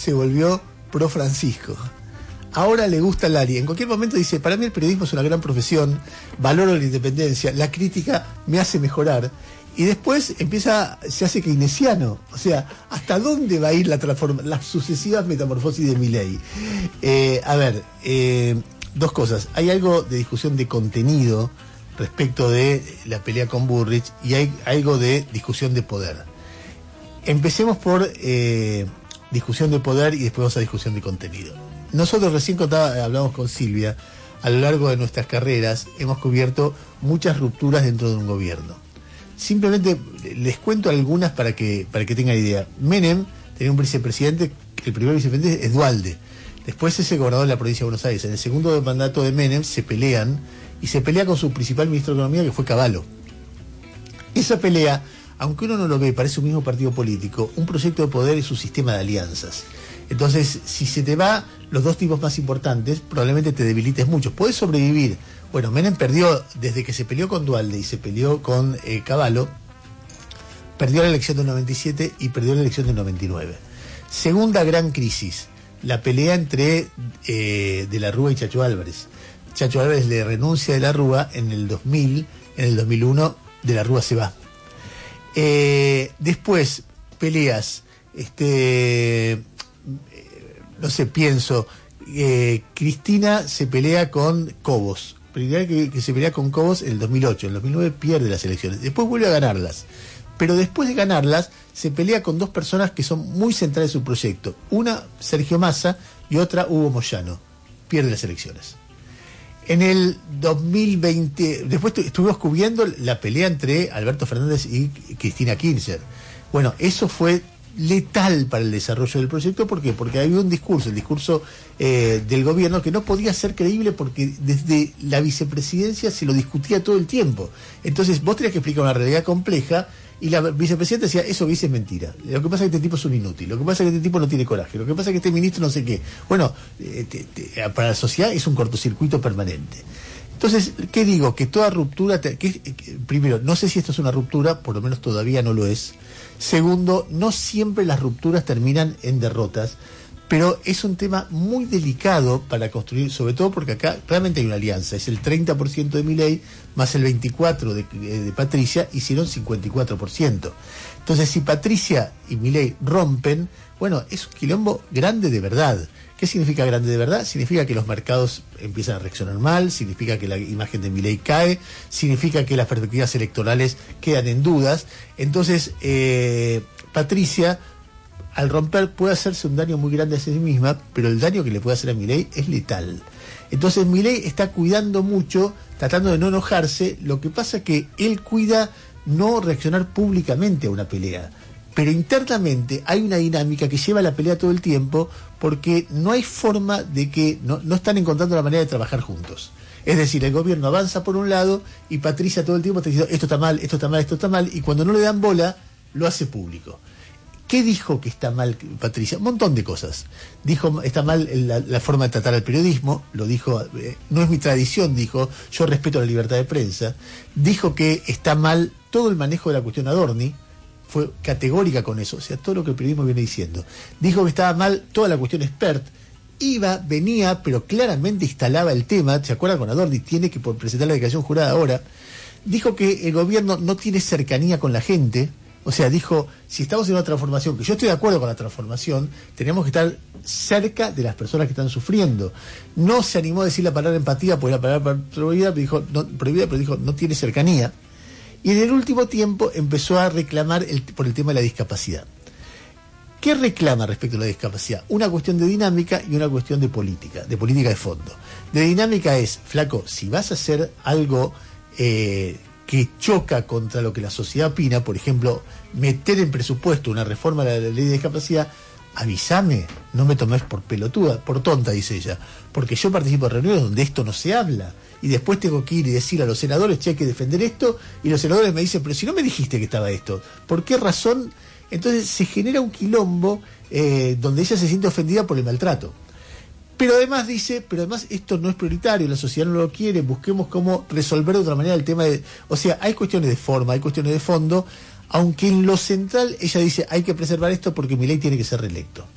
se volvió pro Francisco. Ahora le gusta Lari. En cualquier momento dice, para mí el periodismo es una gran profesión, valoro la independencia, la crítica me hace mejorar. Y después se hace keynesiano. O sea, ¿hasta dónde va a ir las sucesivas metamorfosis de Milei? Dos cosas. Hay algo de discusión de contenido respecto de la pelea con Bullrich y hay algo de discusión de poder. Empecemos por discusión de poder y después vamos a discusión de contenido. Nosotros recién hablamos con Silvia, a lo largo de nuestras carreras hemos cubierto muchas rupturas dentro de un gobierno. Simplemente les cuento algunas para que tengan idea. Menem tenía un vicepresidente, el primer vicepresidente es Duhalde, después es el gobernador de la provincia de Buenos Aires. En el segundo mandato de Menem se pelean, y se pelea con su principal ministro de Economía, que fue Cavallo. Esa pelea, aunque uno no lo ve, parece un mismo partido político, un proyecto de poder es un sistema de alianzas. Entonces, si se te va los dos tipos más importantes, probablemente te debilites mucho. Podés sobrevivir. Bueno, Menem perdió, desde que se peleó con Duhalde y se peleó con Cavallo, perdió la elección del 97 y perdió la elección del 99. Segunda gran crisis, la pelea entre De la Rúa y Chacho Álvarez. Chacho Álvarez le renuncia a De la Rúa en el 2000, en el 2001 De la Rúa se va. Después, peleas, Cristina se pelea con Cobos. Primero que se pelea con Cobos en el 2008, en el 2009 pierde las elecciones, después vuelve a ganarlas. Pero después de ganarlas, se pelea con dos personas que son muy centrales en su proyecto. Una, Sergio Massa, y otra, Hugo Moyano. Pierde las elecciones. En el 2020, después estuvimos cubriendo la pelea entre Alberto Fernández y Cristina Kirchner. Bueno, eso fue letal para el desarrollo del proyecto. ¿Por qué? Porque había un discurso, el discurso del gobierno, que no podía ser creíble porque desde la vicepresidencia se lo discutía todo el tiempo. Entonces vos tenías que explicar una realidad compleja y la vicepresidenta decía, eso que dice es mentira. Lo que pasa es que este tipo es un inútil, lo que pasa es que este tipo no tiene coraje, lo que pasa es que este ministro no sé qué. Bueno, para la sociedad es un cortocircuito permanente. Entonces, ¿qué digo? Que toda ruptura, primero, no sé si esto es una ruptura, por lo menos todavía no lo es. Segundo, no siempre las rupturas terminan en derrotas, pero es un tema muy delicado para construir, sobre todo porque acá realmente hay una alianza, es el 30% de Milei más el 24% de Patricia, hicieron 54%. Entonces, si Patricia y Milei rompen, bueno, es un quilombo grande de verdad. ¿Qué significa grande de verdad? Significa que los mercados empiezan a reaccionar mal, significa que la imagen de Milei cae, significa que las perspectivas electorales quedan en dudas. Entonces, Patricia, al romper, puede hacerse un daño muy grande a sí misma, pero el daño que le puede hacer a Milei es letal. Entonces, Milei está cuidando mucho, tratando de no enojarse. Lo que pasa es que él cuida no reaccionar públicamente a una pelea. Pero internamente hay una dinámica que lleva la pelea todo el tiempo, porque no hay forma de que no están encontrando la manera de trabajar juntos. Es decir, el gobierno avanza por un lado y Patricia todo el tiempo está diciendo esto está mal, esto está mal, esto está mal, y cuando no le dan bola, lo hace público. ¿Qué dijo que está mal Patricia? Un montón de cosas. Dijo, está mal la forma de tratar al periodismo, lo dijo, no es mi tradición, dijo, yo respeto la libertad de prensa. Dijo que está mal todo el manejo de la cuestión Adorni, fue categórica con eso, o sea, todo lo que el periodismo viene diciendo. Dijo que estaba mal toda la cuestión expert, venía, pero claramente instalaba el tema, ¿se acuerdan con Adorni? Tiene que presentar la declaración jurada ahora. Dijo que el gobierno no tiene cercanía con la gente, o sea, dijo, si estamos en una transformación, que yo estoy de acuerdo con la transformación, tenemos que estar cerca de las personas que están sufriendo. No se animó a decir la palabra empatía, porque la palabra prohibida, pero dijo, no tiene cercanía. Y en el último tiempo empezó a reclamar por el tema de la discapacidad. ¿Qué reclama respecto a la discapacidad? Una cuestión de dinámica y una cuestión de política de fondo. De dinámica es, flaco, si vas a hacer algo que choca contra lo que la sociedad opina, por ejemplo, meter en presupuesto una reforma de la ley de discapacidad, avísame, no me tomes por pelotuda, por tonta, dice ella, porque yo participo de reuniones donde esto no se habla, y después tengo que ir y decir a los senadores, che, hay que defender esto, y los senadores me dicen, pero si no me dijiste que estaba esto, ¿por qué razón? Entonces se genera un quilombo donde ella se siente ofendida por el maltrato. Pero además dice, esto no es prioritario, la sociedad no lo quiere, busquemos cómo resolver de otra manera el tema de... O sea, hay cuestiones de forma, hay cuestiones de fondo, aunque en lo central ella dice, hay que preservar esto porque Milei tiene que ser reelecto.